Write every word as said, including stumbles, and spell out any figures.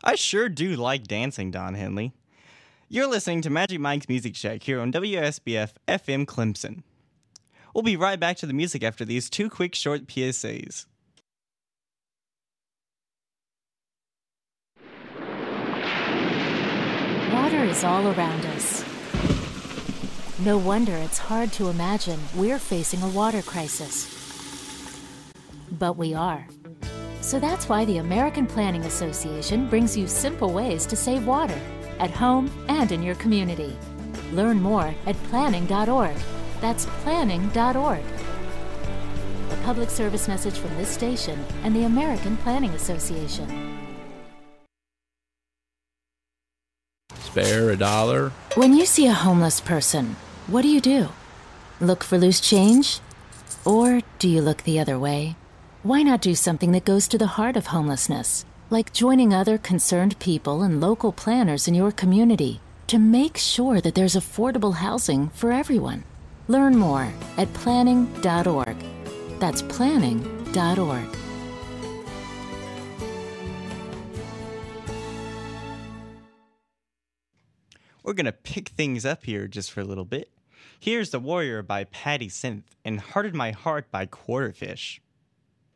I sure do like dancing, Don Henley. You're listening to Magic Mike's Music Shack here on W S B F F M Clemson. We'll be right back to the music after these two quick short P S As. Water is all around us. No wonder it's hard to imagine we're facing a water crisis. But we are. So that's why the American Planning Association brings you simple ways to save water at home and in your community. Learn more at planning dot org. That's planning dot org. A public service message from this station and the American Planning Association. Spare a dollar? When you see a homeless person, what do you do? Look for loose change? Or do you look the other way? Why not do something that goes to the heart of homelessness, like joining other concerned people and local planners in your community to make sure that there's affordable housing for everyone? Learn more at planning dot org. That's planning dot org. We're going to pick things up here just for a little bit. Here's The Warrior by Patti Smith and Hearted My Heart by Quarterfish.